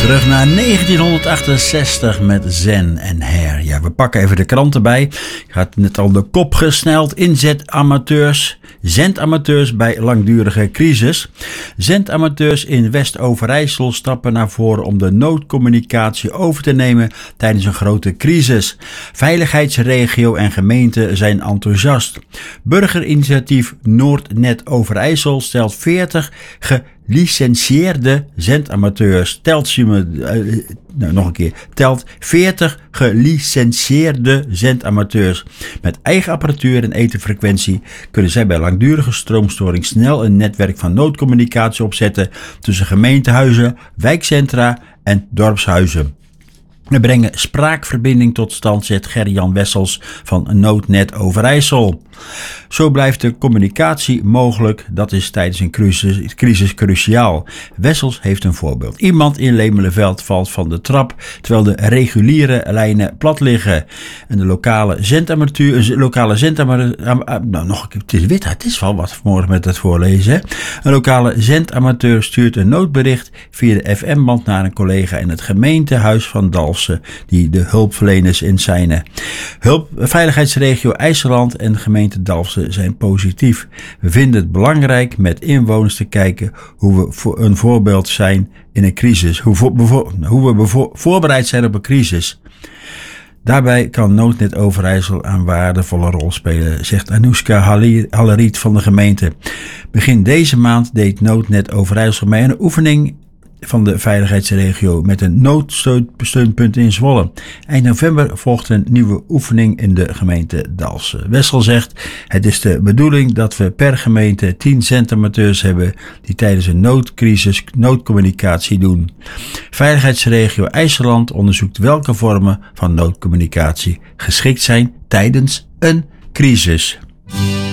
Terug naar 1968 met Zen en Hair. Ja, we pakken even de krant erbij. Ik had net al de kop gesneld. Zendamateurs bij langdurige crisis. Zendamateurs in West-Overijssel stappen naar voren om de noodcommunicatie over te nemen tijdens een grote crisis. Veiligheidsregio en gemeente zijn enthousiast. Burgerinitiatief Noordnet Overijssel stelt 40 gelicentieerde zendamateurs. Telt 40 gelicentieerde zendamateurs. Met eigen apparatuur en etenfrequentie kunnen zij bij langdurige stroomstoring snel een netwerk van noodcommunicatie opzetten tussen gemeentehuizen, wijkcentra en dorpshuizen. We brengen spraakverbinding tot stand, zegt Gerjan Wessels van Noodnet Overijssel. Zo blijft de communicatie mogelijk. Dat is tijdens een crisis cruciaal. Wessels heeft een voorbeeld. Iemand in Lemelenveld valt van de trap terwijl de reguliere lijnen plat liggen. En de lokale zendamateur... het is wit, het is wel wat vanmorgen met het voorlezen. Een lokale zendamateur stuurt een noodbericht via de FM-band naar een collega in het gemeentehuis van Dalfsen, die de hulpverleners inzijnen. Veiligheidsregio IJsseland en gemeente Dalfsen zijn positief. We vinden het belangrijk met inwoners te kijken hoe we een voorbeeld zijn in een crisis. Hoe we voorbereid zijn op een crisis. Daarbij kan Noodnet Overijssel een waardevolle rol spelen, zegt Anoushka Halleriet van de gemeente. Begin deze maand deed Noodnet Overijssel mee aan een oefening van de veiligheidsregio met een noodsteunpunt in Zwolle. Eind november volgt een nieuwe oefening in de gemeente Dalfsen. Wessel zegt: het is de bedoeling dat we per gemeente 10 zendamateurs hebben die tijdens een noodcrisis noodcommunicatie doen. Veiligheidsregio IJsseland onderzoekt welke vormen van noodcommunicatie geschikt zijn tijdens een crisis.